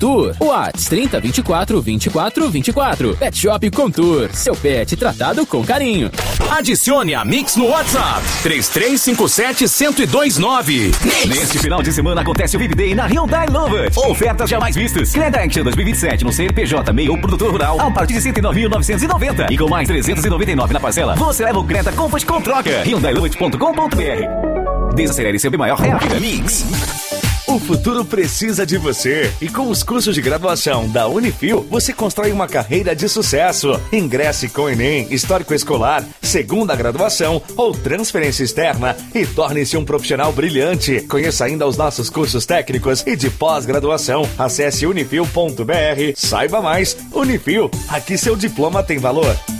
Contour. Whats 3024-2424. Pet Shop Contour. Seu pet tratado com carinho. Adicione a Mix no WhatsApp 3357-1029. Neste final de semana acontece o Vive Day na Hyundai Lover. Ofertas jamais vistas. Creta Action 2027 no CNPJ MEI ou produtor rural a partir de 109.990. E com mais 399 na parcela, você leva o Creta Comfort com troca. HyundaiLover.com.br. Desacelere seu bem maior rápido. Mix. O futuro precisa de você. E com os cursos de graduação da Unifil, você constrói uma carreira de sucesso. Ingresse com Enem, Histórico Escolar, segunda graduação ou transferência externa e torne-se um profissional brilhante. Conheça ainda os nossos cursos técnicos e de pós-graduação. Acesse unifil.br. Saiba mais. Unifil, aqui seu diploma tem valor.